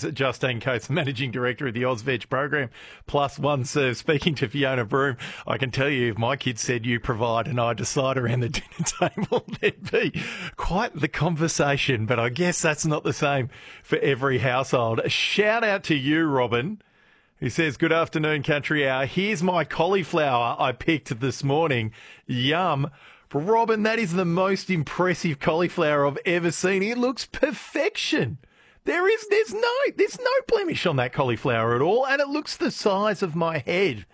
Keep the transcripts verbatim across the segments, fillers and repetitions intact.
is Justine Coates, Managing Director of the AusVeg program, Plus One Serve. Speaking to Fiona Broome, I can tell you if my kids said you provide and I decide around the dinner table, there'd be quite the conversation. But I guess that's not the same for every household. A shout out to you, Robin, who says, good afternoon, Country Hour. Here's my cauliflower I picked this morning. Yum. Robin, that is the most impressive cauliflower I've ever seen. It looks perfection. There is, there's no, there's no blemish on that cauliflower at all, and it looks the size of my head.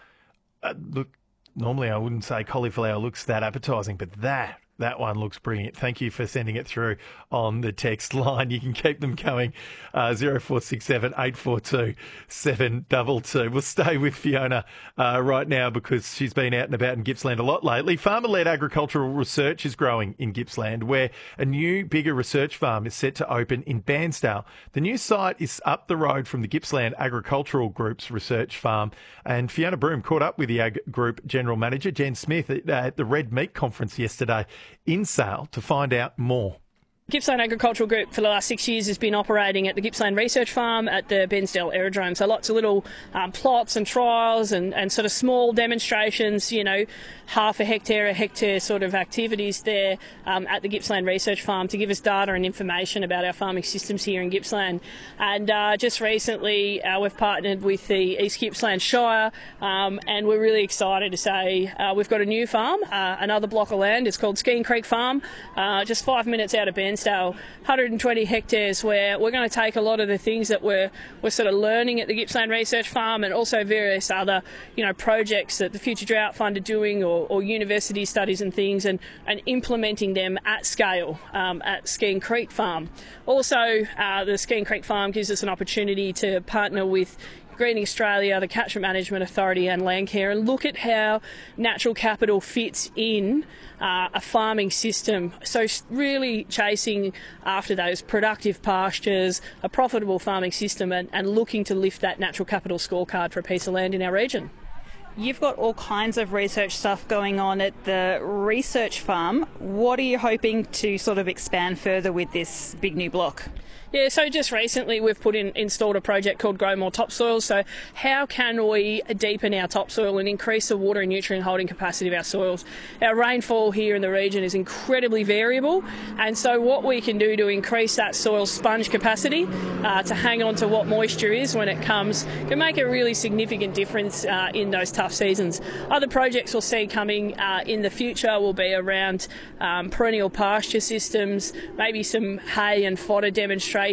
Uh, look, normally I wouldn't say cauliflower looks that appetising, but that, that one looks brilliant. Thank you for sending it through on the text line. You can keep them coming, uh, zero four six seven, eight four two, seven two two. We'll stay with Fiona uh, right now because she's been out and about in Gippsland a lot lately. Farmer-led agricultural research is growing in Gippsland, where a new, bigger research farm is set to open in Bairnsdale. The new site is up the road from the Gippsland Agricultural Group's research farm, and Fiona Broome caught up with the Ag Group General Manager, Jen Smith, at, uh, at the Red Meat Conference yesterday in Sale to find out more. Gippsland Agricultural Group for the last six years has been operating at the Gippsland Research Farm at the Bairnsdale Aerodrome. So lots of little um, plots and trials and, and sort of small demonstrations, you know, half a hectare, a hectare sort of activities there um, at the Gippsland Research Farm to give us data and information about our farming systems here in Gippsland. And uh, just recently uh, we've partnered with the East Gippsland Shire um, and we're really excited to say uh, we've got a new farm, uh, another block of land. It's called Skene Creek Farm, uh, just five minutes out of Bairnsdale. one hundred twenty hectares, where we're going to take a lot of the things that we're we're sort of learning at the Gippsland Research Farm and also various other, you know, projects that the Future Drought Fund are doing or, or university studies and things, and, and implementing them at scale um, at Skene Creek Farm. Also, uh, the Skene Creek Farm gives us an opportunity to partner with Greening Australia, the Catchment Management Authority and Landcare, and look at how natural capital fits in uh, a farming system. So really chasing after those productive pastures, a profitable farming system, and, and looking to lift that natural capital scorecard for a piece of land in our region. You've got all kinds of research stuff going on at the research farm. What are you hoping to sort of expand further with this big new block? Yeah, so just recently we've put in installed a project called Grow More Topsoil. So how can we deepen our topsoil and increase the water and nutrient holding capacity of our soils? Our rainfall here in the region is incredibly variable, and so what we can do to increase that soil sponge capacity uh, to hang on to what moisture is when it comes can make a really significant difference uh, in those tough seasons. Other projects we'll see coming uh, in the future will be around um, perennial pasture systems, maybe some hay and fodder demonstrations,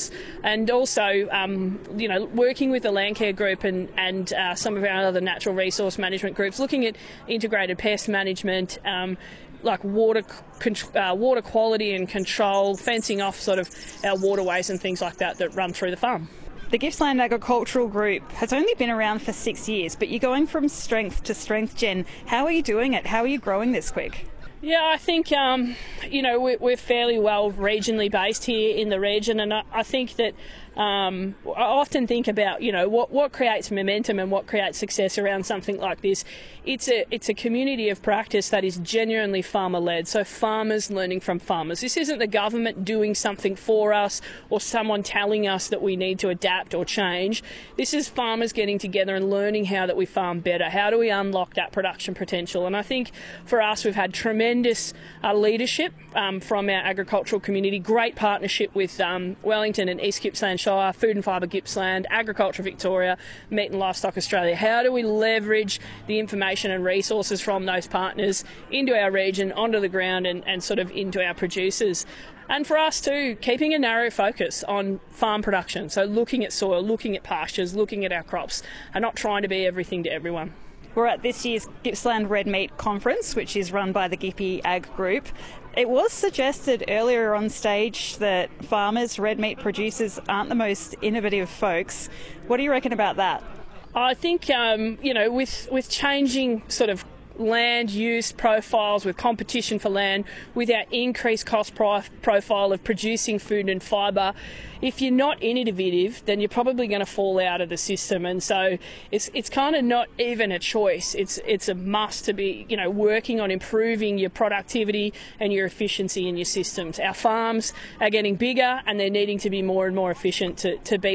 and also, um, you know, working with the Landcare Group and, and uh, some of our other natural resource management groups, looking at integrated pest management, um, like water uh, water quality and control, fencing off sort of our waterways and things like that that run through the farm. The Gippsland Agricultural Group has only been around for six years, but you're going from strength to strength, Jen. How are you doing it? How are you growing this quick? Yeah, I think, um, you know, we're, we're fairly well regionally based here in the region, and I, I think that um, I often think about, you know, what, what creates momentum and what creates success around something like this. It's a, it's a community of practice that is genuinely farmer-led, so farmers learning from farmers. This isn't the government doing something for us or someone telling us that we need to adapt or change. This is farmers getting together and learning how that we farm better. How do we unlock that production potential? And I think for us, we've had tremendous uh, leadership um, from our agricultural community, great partnership with um, Wellington and East Gippsland Shire, Food and Fibre Gippsland, Agriculture Victoria, Meat and Livestock Australia. How do we leverage the information and resources from those partners into our region, onto the ground, and, and sort of into our producers? And for us too, keeping a narrow focus on farm production, so looking at soil, looking at pastures, looking at our crops, and not trying to be everything to everyone. We're at this year's Gippsland Red Meat Conference, which is run by the Gippy Ag Group. It was suggested earlier on stage that farmers, red meat producers, aren't the most innovative folks. What do you reckon about that? I think, um, you know, with, with changing sort of land use profiles, with competition for land, with our increased cost pro- profile of producing food and fibre, if you're not innovative, then you're probably going to fall out of the system. And so it's it's kind of not even a choice. It's it's a must to be, you know, working on improving your productivity and your efficiency in your systems. Our farms are getting bigger and they're needing to be more and more efficient to, to be